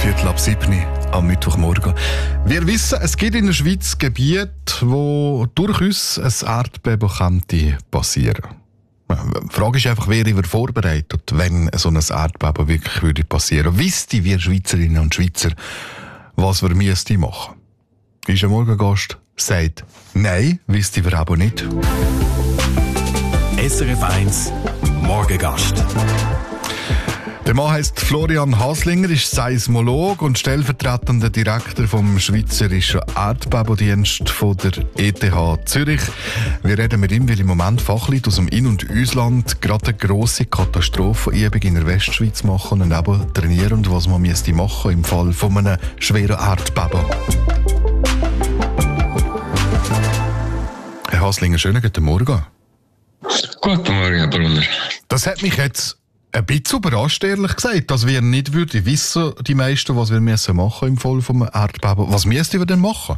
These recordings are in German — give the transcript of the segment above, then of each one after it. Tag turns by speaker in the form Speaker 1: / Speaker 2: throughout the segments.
Speaker 1: 6:45 am Mittwochmorgen. Wir wissen, es gibt in der Schweiz Gebiete, wo durchaus ein Erdbeben könnte passieren. Die Frage ist einfach, wäre wir vorbereitet, wenn so ein Erdbeben wirklich würde passieren? Wisst wir Schweizerinnen und Schweizer, was wir müssten machen? Unser Morgengast sagt, nein, wisst wir aber nicht.
Speaker 2: SRF 1 Morgengast.
Speaker 1: Der Mann heisst Florian Haslinger, ist Seismolog und stellvertretender Direktor vom Schweizerischen Erdbebendienst von der ETH Zürich. Wir reden mit ihm, weil im Moment Fachleute aus dem In- und Ausland gerade eine grosse Katastrophenübung in der Westschweiz machen und eben trainieren, was man müsste machen im Fall von einem schweren Erdbeben. Herr Haslinger, schönen guten Morgen.
Speaker 3: Guten Morgen, Herr Brunner.
Speaker 1: Das hat mich jetzt ein bisschen überrascht, ehrlich gesagt, dass wir nicht wissen, die meisten, was wir machen müssen im Fall vom Erdbeben. Was müssten wir denn machen?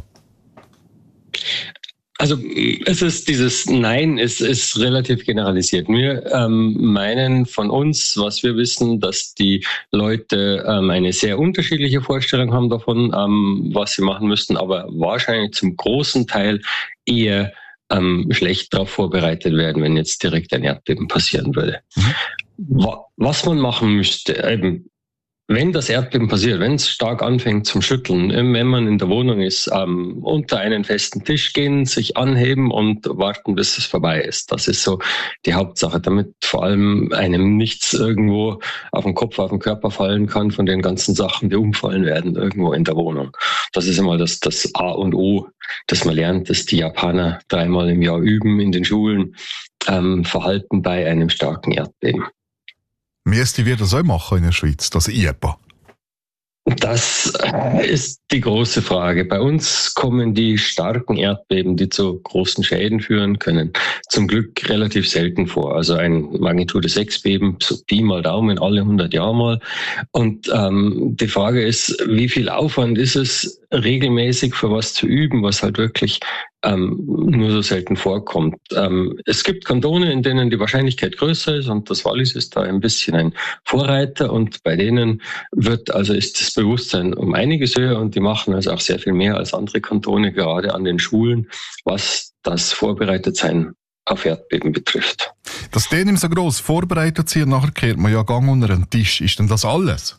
Speaker 3: Also es ist dieses Nein ist relativ generalisiert. Wir meinen von uns, was wir wissen, dass die Leute eine sehr unterschiedliche Vorstellung haben davon, was sie machen müssten, aber wahrscheinlich zum großen Teil eher schlecht darauf vorbereitet werden, wenn jetzt direkt ein Erdbeben passieren würde. Was man machen müsste, eben, wenn das Erdbeben passiert, wenn es stark anfängt zum Schütteln, wenn man in der Wohnung ist, unter einen festen Tisch gehen, sich anheben und warten, bis es vorbei ist. Das ist so die Hauptsache, damit vor allem einem nichts irgendwo auf den Kopf, auf den Körper fallen kann von den ganzen Sachen, die umfallen werden irgendwo in der Wohnung. Das ist immer das A und O, das man lernt, dass die Japaner 3-mal im Jahr üben in den Schulen, Verhalten bei einem starken Erdbeben.
Speaker 1: Müssten wir das auch machen in der Schweiz, das IEPA?
Speaker 3: Das ist die große Frage. Bei uns kommen die starken Erdbeben, die zu großen Schäden führen können, zum Glück relativ selten vor. Also ein Magnitude 6 Beben, so Pi mal Daumen, alle 100 Jahre mal. Und die Frage ist, wie viel Aufwand ist es, regelmäßig für was zu üben, was halt wirklich nur so selten vorkommt. Es gibt Kantone, in denen die Wahrscheinlichkeit größer ist und das Wallis ist da ein bisschen ein Vorreiter und bei denen ist das Bewusstsein um einiges höher und die machen also auch sehr viel mehr als andere Kantone, gerade an den Schulen, was das Vorbereitetsein auf Erdbeben betrifft.
Speaker 1: Dass denen so gross vorbereitet sind, nachher kehrt man ja Gang unter den Tisch. Ist denn das alles?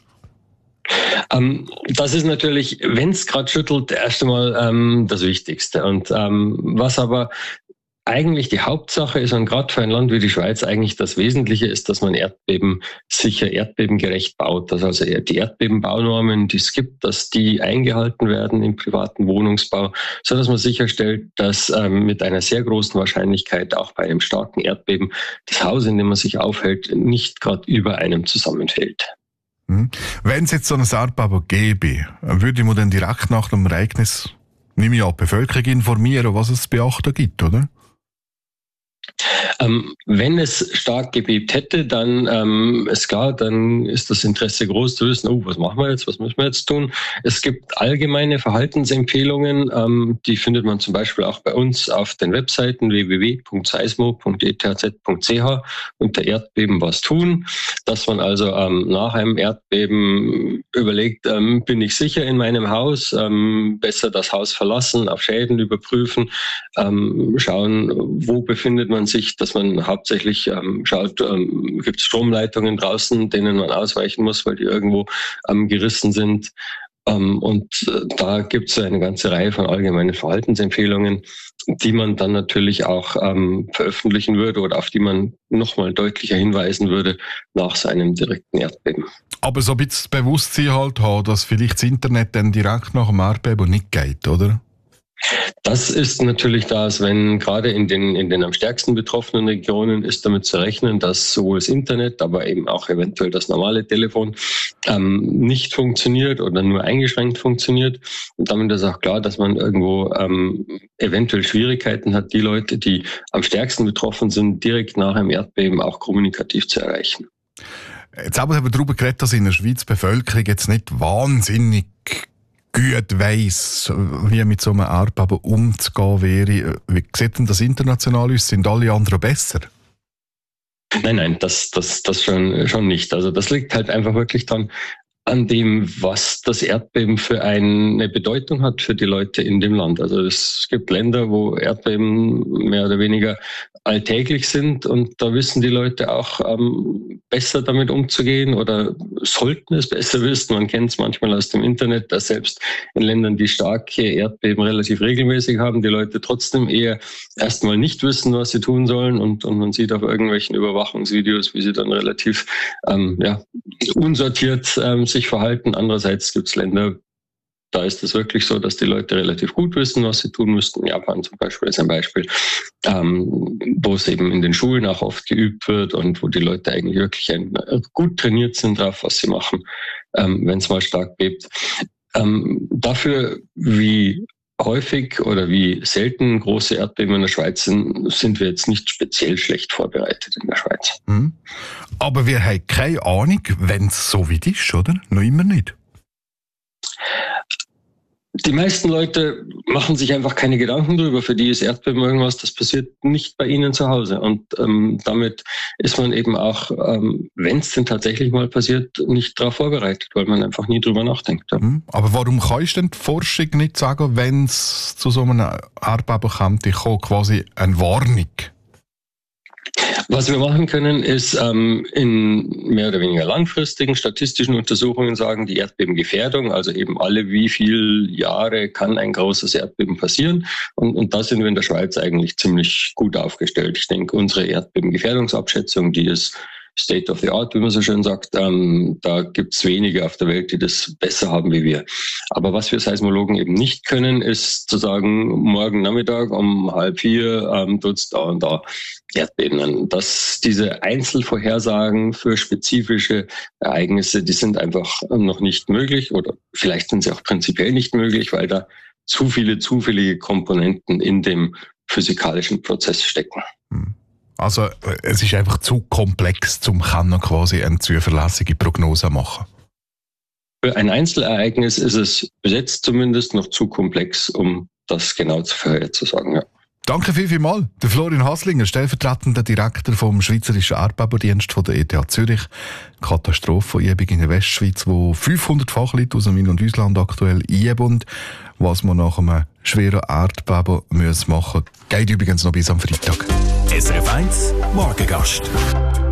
Speaker 3: Das ist natürlich, wenn es gerade schüttelt, erst einmal das Wichtigste. Und was aber eigentlich die Hauptsache ist, und gerade für ein Land wie die Schweiz eigentlich das Wesentliche ist, dass man erdbebensicher, erdbebengerecht baut. Dass also die Erdbebenbaunormen, die es gibt, dass die eingehalten werden im privaten Wohnungsbau, so dass man sicherstellt, dass mit einer sehr großen Wahrscheinlichkeit auch bei einem starken Erdbeben das Haus, in dem man sich aufhält, nicht gerade über einem zusammenfällt.
Speaker 1: Wenn es jetzt so ein Erdbeben gäbe, würde man dann direkt nach dem Ereignis, nehme ich an, die Bevölkerung informieren, was es zu beachten gibt, oder?
Speaker 3: Wenn es stark gebebt hätte, dann ist klar, dann ist das Interesse groß zu wissen, was machen wir jetzt, was müssen wir jetzt tun. Es gibt allgemeine Verhaltensempfehlungen, die findet man zum Beispiel auch bei uns auf den Webseiten www.seismo.ethz.ch unter Erdbeben was tun, dass man also nach einem Erdbeben überlegt, bin ich sicher in meinem Haus, besser das Haus verlassen, auf Schäden überprüfen, schauen, wo befindet man sich, dass man hauptsächlich schaut, gibt es Stromleitungen draußen, denen man ausweichen muss, weil die irgendwo gerissen sind. Da gibt es eine ganze Reihe von allgemeinen Verhaltensempfehlungen, die man dann natürlich auch veröffentlichen würde oder auf die man nochmal deutlicher hinweisen würde nach so einem direkten Erdbeben.
Speaker 1: Aber so ein bisschen Bewusstsein halt haben, dass vielleicht das Internet dann direkt nach dem Erdbeben nicht geht, oder?
Speaker 3: Das ist natürlich das, wenn gerade in den am stärksten betroffenen Regionen ist damit zu rechnen, dass sowohl das Internet, aber eben auch eventuell das normale Telefon nicht funktioniert oder nur eingeschränkt funktioniert. Und damit ist auch klar, dass man irgendwo eventuell Schwierigkeiten hat, die Leute, die am stärksten betroffen sind, direkt nach einem Erdbeben auch kommunikativ zu erreichen.
Speaker 1: Jetzt haben wir darüber geredet, dass in der Schweiz die Bevölkerung jetzt nicht wahnsinnig gut weiss, wie mit so einem Erdbeben umzugehen wäre. Wie sieht denn das international aus? Sind alle anderen besser?
Speaker 3: Nein, das schon nicht. Also das liegt halt einfach wirklich daran, an dem, was das Erdbeben für eine Bedeutung hat für die Leute in dem Land. Also es gibt Länder, wo Erdbeben mehr oder weniger alltäglich sind und da wissen die Leute auch besser damit umzugehen oder sollten es besser wissen. Man kennt es manchmal aus dem Internet, dass selbst in Ländern, die starke Erdbeben relativ regelmäßig haben, die Leute trotzdem eher erstmal nicht wissen, was sie tun sollen und man sieht auf irgendwelchen Überwachungsvideos, wie sie dann relativ unsortiert sich verhalten. Andererseits gibt es Länder, da ist es wirklich so, dass die Leute relativ gut wissen, was sie tun müssten. Japan zum Beispiel ist ein Beispiel, wo es eben in den Schulen auch oft geübt wird und wo die Leute eigentlich wirklich gut trainiert sind drauf, was sie machen, wenn es mal stark bebt. Dafür, wie häufig oder wie selten große Erdbeben in der Schweiz sind wir jetzt nicht speziell schlecht vorbereitet in der Schweiz.
Speaker 1: Aber wir haben keine Ahnung, wenn es so weit ist, oder? Noch immer nicht.
Speaker 3: Die meisten Leute machen sich einfach keine Gedanken drüber. Für die ist Erdbeben irgendwas, das passiert nicht bei ihnen zu Hause. Und damit ist man eben auch, wenn es denn tatsächlich mal passiert, nicht darauf vorbereitet, weil man einfach nie drüber nachdenkt. Ja.
Speaker 1: Aber warum kannst du denn die Forschung nicht sagen, wenn es zu so einem Erdbeben kommt, quasi eine Warnung?
Speaker 3: Was wir machen können, ist in mehr oder weniger langfristigen statistischen Untersuchungen sagen, die Erdbebengefährdung, also eben alle wie viele Jahre kann ein großes Erdbeben passieren. Und da sind wir in der Schweiz eigentlich ziemlich gut aufgestellt. Ich denke, unsere Erdbebengefährdungsabschätzung, die ist State of the Art, wie man so schön sagt, da gibt es wenige auf der Welt, die das besser haben wie wir. Aber was wir Seismologen eben nicht können, ist zu sagen, morgen Nachmittag um 3:30 tut es da und da Erdbeben. Diese Einzelvorhersagen für spezifische Ereignisse, die sind einfach noch nicht möglich oder vielleicht sind sie auch prinzipiell nicht möglich, weil da zu viele zufällige Komponenten in dem physikalischen Prozess stecken.
Speaker 1: Also es ist einfach zu komplex, um quasi eine zuverlässige Prognose zu machen.
Speaker 3: Für ein Einzelereignis ist es bis jetzt zumindest noch zu komplex, um das genau vorherzusagen. Ja.
Speaker 1: Danke vielmals. Der Florian Haslinger, stellvertretender Direktor vom Schweizerischen Erdbebendienst von der ETH Zürich. Katastrophenübung in der Westschweiz, wo 500 Fachleute aus dem In- und Ausland aktuell einüben. Was man nach einem schweren Erdbeben machen muss, geht übrigens noch bis am Freitag.
Speaker 2: SRF 1 Morgengast.